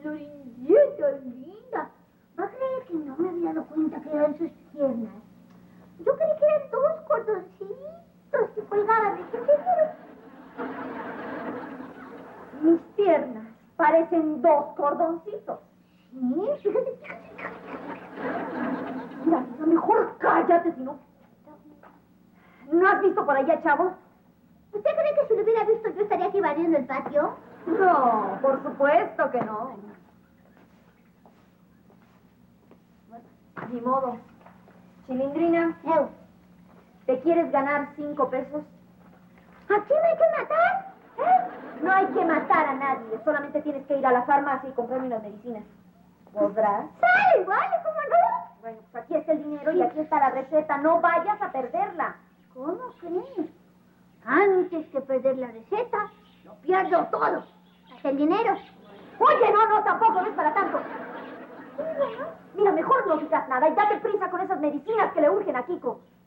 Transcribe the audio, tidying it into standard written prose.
Florencita, linda. ¿Va a creer que no me había dado cuenta que eran sus piernas? Yo creí que eran dos cordoncitos que colgaban de su dinero. Mis piernas parecen dos cordoncitos. Sí, fíjate. Mira, mejor cállate, si no... ¿No has visto por allá, chavo? ¿Usted cree que si lo hubiera visto yo estaría aquí barriendo el patio? No, por supuesto que no. Ni modo. Chilindrina, ¿te quieres ganar 5 pesos? ¿A quién hay que matar? No hay que matar a nadie. Solamente tienes que ir a la farmacia y comprarme unas medicinas. ¿Podrás? ¡Sale, vale! ¿Cómo no? Bueno, pues aquí está el dinero y aquí está la receta. No vayas a perderla. ¿Cómo crees? Antes que perder la receta, lo pierdo todo. Hasta el dinero. Oye, no, tampoco, no es para tanto. Mira, mejor no digas nada y date prisa con esas medicinas que le urgen a Kiko.